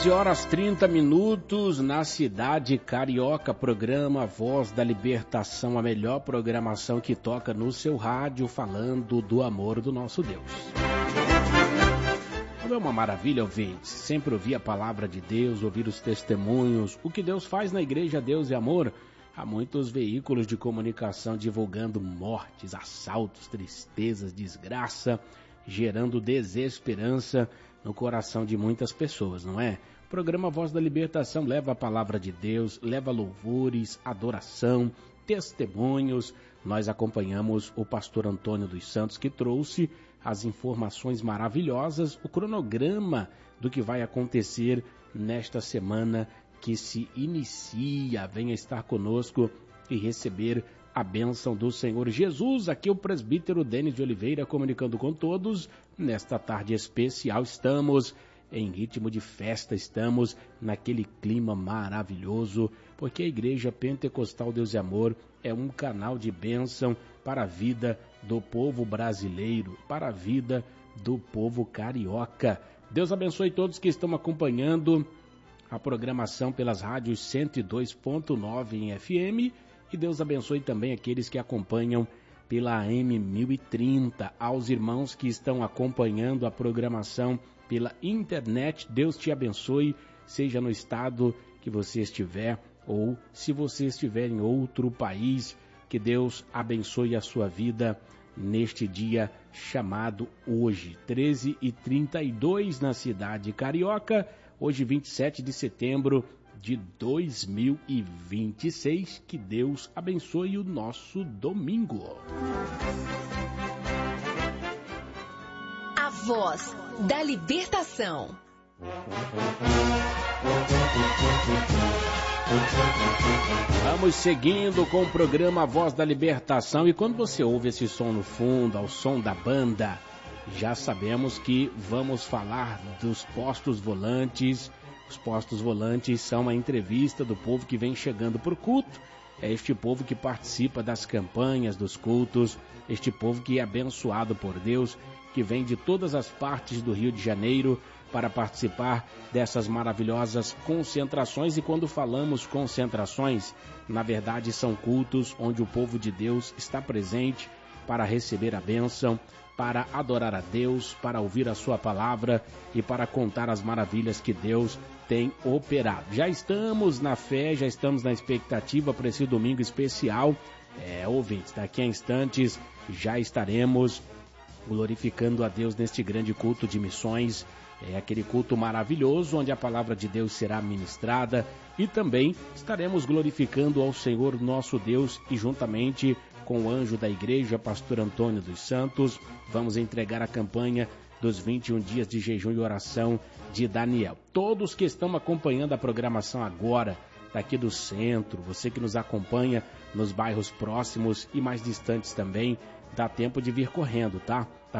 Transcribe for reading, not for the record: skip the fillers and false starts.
11h30 na cidade carioca, programa Voz da Libertação, a melhor programação que toca no seu rádio, falando do amor do nosso Deus. É uma maravilha ouvir, sempre ouvir a palavra de Deus, ouvir os testemunhos, o que Deus faz na igreja Deus e Amor. Há muitos veículos de comunicação divulgando mortes, assaltos, tristezas, desgraça, gerando desesperança no coração de muitas pessoas, não é? O programa Voz da Libertação leva a palavra de Deus, leva louvores, adoração, testemunhos. Nós acompanhamos o pastor Antônio dos Santos, que trouxe as informações maravilhosas, o cronograma do que vai acontecer nesta semana que se inicia. Venha estar conosco e receber a bênção do Senhor Jesus. Aqui o presbítero Denis de Oliveira comunicando com todos. Nesta tarde especial estamos em ritmo de festa, estamos naquele clima maravilhoso, porque a Igreja Pentecostal Deus e Amor é um canal de bênção para a vida do povo brasileiro, para a vida do povo carioca. Deus abençoe todos que estão acompanhando a programação pelas rádios 102.9 em FM, e Deus abençoe também aqueles que acompanham pela AM 1030, aos irmãos que estão acompanhando a programação pela internet. Deus te abençoe, seja no estado que você estiver ou se você estiver em outro país. Que Deus abençoe a sua vida neste dia chamado hoje, 13h32 na cidade carioca, hoje 27 de setembro de 2026, que Deus abençoe o nosso domingo. A Voz da Libertação. Vamos seguindo com o programa Voz da Libertação, e quando você ouve esse som no fundo, ao som da banda, já sabemos que vamos falar dos postos volantes. Os postos volantes são a entrevista do povo que vem chegando por culto. É este povo que participa das campanhas, dos cultos, este povo que é abençoado por Deus, que vem de todas as partes do Rio de Janeiro para participar dessas maravilhosas concentrações. E quando falamos concentrações, na verdade são cultos onde o povo de Deus está presente para receber a bênção, para adorar a Deus, para ouvir a sua palavra e para contar as maravilhas que Deus tem operado. Já estamos na fé, já estamos na expectativa para esse domingo especial. Ouvintes, daqui a instantes já estaremos glorificando a Deus neste grande culto de missões. É aquele culto maravilhoso onde a palavra de Deus será ministrada, e também estaremos glorificando ao Senhor nosso Deus, e juntamente com o anjo da igreja, pastor Antônio dos Santos, vamos entregar a campanha dos 21 dias de jejum e oração de Daniel. Todos que estão acompanhando a programação agora, daqui do centro, você que nos acompanha nos bairros próximos e mais distantes também, dá tempo de vir correndo, tá?